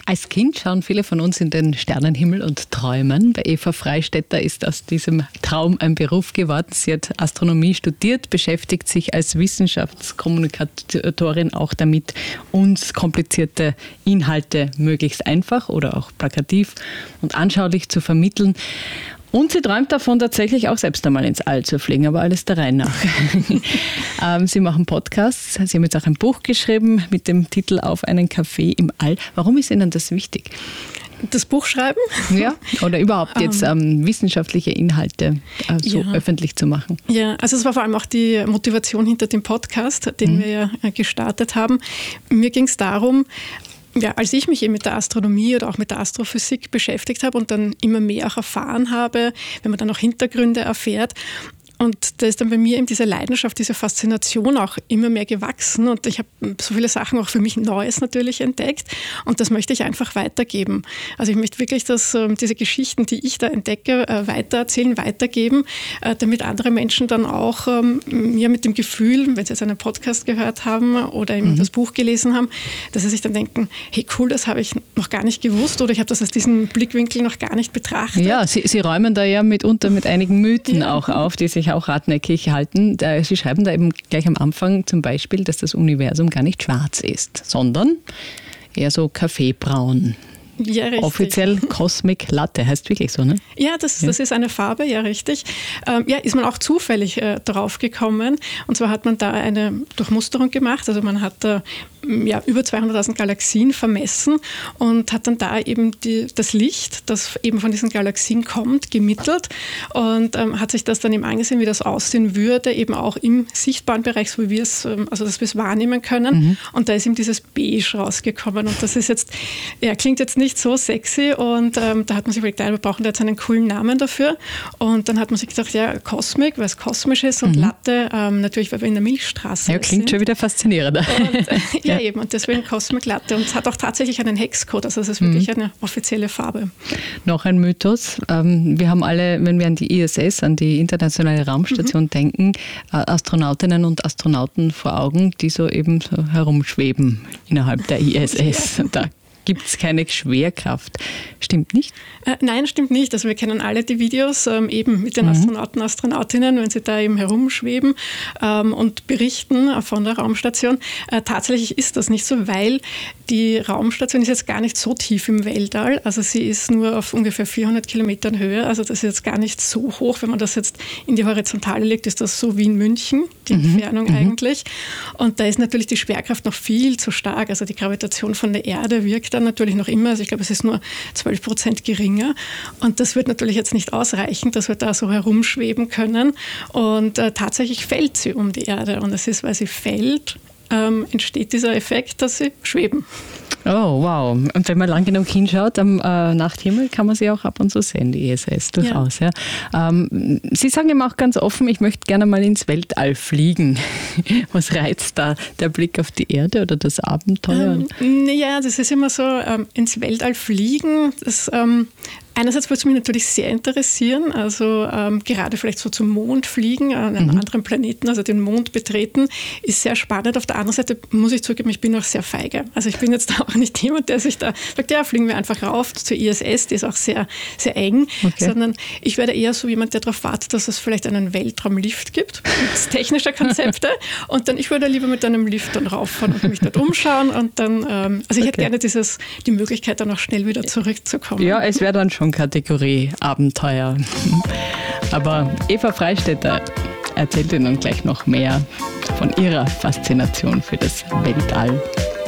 Als Kind schauen viele von uns in den Sternenhimmel und träumen. Bei Eva Freistetter ist aus diesem Traum ein Beruf geworden. Sie hat Astronomie studiert, beschäftigt sich als Wissenschaftskommunikatorin auch damit, uns komplizierte Inhalte möglichst einfach oder auch plakativ und anschaulich zu vermitteln. Und sie träumt davon, tatsächlich auch selbst einmal ins All zu fliegen, aber alles der Reihe nach. Sie machen Podcasts, Sie haben jetzt auch ein Buch geschrieben mit dem Titel Auf einen Kaffee im All. Warum ist Ihnen das wichtig? Das Buch schreiben? Ja, oder überhaupt jetzt wissenschaftliche Inhalte öffentlich zu machen. Ja, also es war vor allem auch die Motivation hinter dem Podcast, den wir ja gestartet haben. Mir ging es darum, ja, als ich mich eben mit der Astronomie oder auch mit der Astrophysik beschäftigt habe und dann immer mehr auch erfahren habe, wenn man dann auch Hintergründe erfährt. Und da ist dann bei mir eben diese Leidenschaft, diese Faszination auch immer mehr gewachsen. Und ich habe so viele Sachen auch für mich Neues natürlich entdeckt. Und das möchte ich einfach weitergeben. Also ich möchte wirklich, dass diese Geschichten, die ich da entdecke, weitererzählen, weitergeben, damit andere Menschen dann auch mit dem Gefühl, wenn sie jetzt einen Podcast gehört haben oder eben das Buch gelesen haben, dass sie sich dann denken, hey cool, das habe ich noch gar nicht gewusst oder ich habe das aus diesem Blickwinkel noch gar nicht betrachtet. Ja, Sie räumen da ja mitunter mit einigen Mythen auch auf, die sich auch hartnäckig halten. Sie schreiben da eben gleich am Anfang zum Beispiel, dass das Universum gar nicht schwarz ist, sondern eher so kaffeebraun. Ja, richtig. Offiziell Cosmic Latte, heißt wirklich so, ne? Ja, das ist eine Farbe, ja, richtig. Ist man auch zufällig drauf gekommen. Und zwar hat man da eine Durchmusterung gemacht. Also man hat über 200.000 Galaxien vermessen und hat dann da eben das Licht, das eben von diesen Galaxien kommt, gemittelt und hat sich das dann eben angesehen, wie das aussehen würde, eben auch im sichtbaren Bereich, so wie wir es, also dass wir es wahrnehmen können. Und da ist eben dieses Beige rausgekommen. Und das ist jetzt, klingt jetzt nicht so sexy und da hat man sich überlegt, wir brauchen da jetzt einen coolen Namen dafür. Und dann hat man sich gedacht, ja, Cosmic, weil es kosmisch ist und Latte, natürlich, weil wir in der Milchstraße sind. Klingt schon wieder faszinierender. Ja, eben. Und deswegen Cosmic Latte. Und es hat auch tatsächlich einen Hexcode. Also es ist wirklich eine offizielle Farbe. Noch ein Mythos. Wir haben alle, wenn wir an die ISS, an die Internationale Raumstation denken, Astronautinnen und Astronauten vor Augen, die so eben so herumschweben innerhalb der ISS. Da gibt es keine Schwerkraft. Stimmt nicht? Nein, stimmt nicht. Also wir kennen alle die Videos eben mit den Astronauten, Astronautinnen, wenn sie da eben herumschweben und berichten von der Raumstation. Tatsächlich ist das nicht so, weil die Raumstation ist jetzt gar nicht so tief im Weltall. Also sie ist nur auf ungefähr 400 Kilometern Höhe. Also das ist jetzt gar nicht so hoch. Wenn man das jetzt in die Horizontale legt, ist das so wie in München, die Entfernung eigentlich. Und da ist natürlich die Schwerkraft noch viel zu stark. Also die Gravitation von der Erde wirkt dann natürlich noch immer. Also ich glaube, es ist nur 12% geringer. Und das wird natürlich jetzt nicht ausreichen, dass wir da so herumschweben können. Und tatsächlich fällt sie um die Erde. Und es ist, weil sie fällt, entsteht dieser Effekt, dass sie schweben. Oh, wow. Und wenn man lang genug hinschaut, am Nachthimmel kann man sie auch ab und zu sehen, die ISS, durchaus. Ja. Sie sagen eben auch ganz offen, ich möchte gerne mal ins Weltall fliegen. Was reizt da? Der Blick auf die Erde oder das Abenteuer? Ja, das ist immer so, ins Weltall fliegen, das einerseits würde es mich natürlich sehr interessieren, also gerade vielleicht so zum Mond fliegen, an einem anderen Planeten, also den Mond betreten, ist sehr spannend. Auf der anderen Seite muss ich zugeben, ich bin auch sehr feige. Also ich bin jetzt auch nicht jemand, der sich da sagt, ja, fliegen wir einfach rauf zur ISS, die ist auch sehr, sehr eng, sondern ich werde eher so jemand, der darauf wartet, dass es vielleicht einen Weltraumlift gibt, mit technischer Konzepte und dann ich würde lieber mit einem Lift dann rauffahren und mich dort umschauen und dann, also ich hätte gerne die Möglichkeit, dann auch schnell wieder zurückzukommen. Ja, es wäre dann schon Kategorie Abenteuer. Aber Eva Freistetter erzählt Ihnen gleich noch mehr von ihrer Faszination für das Weltall.